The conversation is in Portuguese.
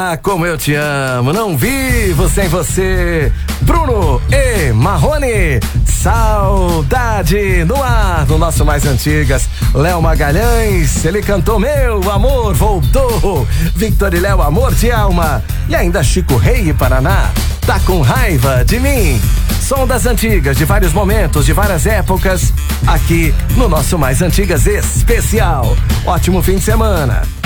Ah, como eu te amo, não vivo sem você. Bruno e Marrone, saudade no ar, no nosso Mais Antigas. Léo Magalhães, ele cantou Meu Amor Voltou. Victor e Léo, Amor de Alma. E ainda Chico Rei e Paraná, Tá com Raiva de Mim. Som das antigas, de vários momentos, de várias épocas, aqui no nosso Mais Antigas especial. Ótimo fim de semana.